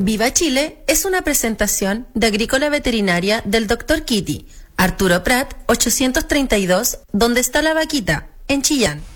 Viva Chile es una presentación de Agrícola Veterinaria del Dr. Kitty, Arturo Prat, 832, donde está la vaquita, en Chillán.